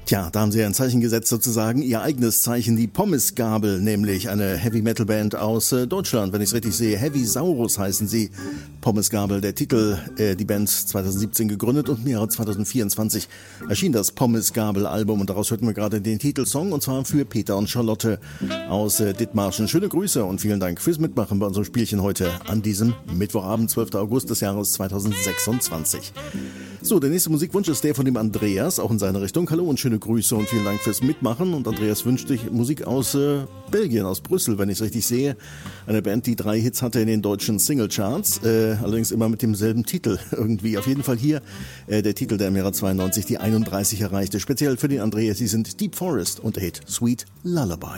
Tja, da haben sie ein Zeichen gesetzt, sozusagen ihr eigenes Zeichen, die Pommesgabel, nämlich eine Heavy-Metal-Band aus Deutschland, wenn ich es richtig sehe. Heavy Saurus heißen sie. Pommesgabel, der Titel, die Band 2017 gegründet und im Jahre 2024 erschien das Pommesgabel-Album und daraus hörten wir gerade den Titelsong und zwar für Peter und Charlotte aus Dithmarschen. Schöne Grüße und vielen Dank fürs Mitmachen bei unserem Spielchen heute an diesem Mittwochabend, 12. August des Jahres 2026. So, der nächste Musikwunsch ist der von dem Andreas, auch in seine Richtung. Hallo und schöne Grüße und vielen Dank fürs Mitmachen. Und Andreas wünscht sich Musik aus Belgien, aus Brüssel, wenn ich es richtig sehe. Eine Band, die 3 Hits hatte in den deutschen Singlecharts, allerdings immer mit demselben Titel irgendwie. Auf jeden Fall hier der Titel, der im Jahre 92 die 31 erreichte. Speziell für den Andreas, sie sind Deep Forest und der Hit Sweet Lullaby.